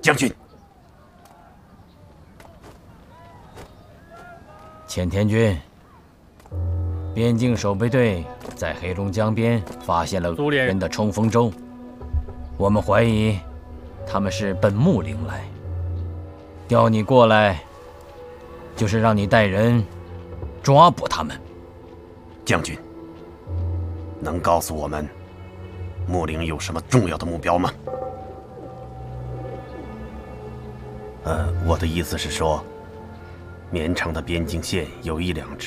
将军， 前田君，边境守备队在黑龙江边发现了苏联人的冲锋舟，我们怀疑他们是奔木陵来。调你过来，就是让你带人抓捕他们。 将军，能告诉我们木陵有什么重要的目标吗？我的意思是说，绵长的边境线有1-2支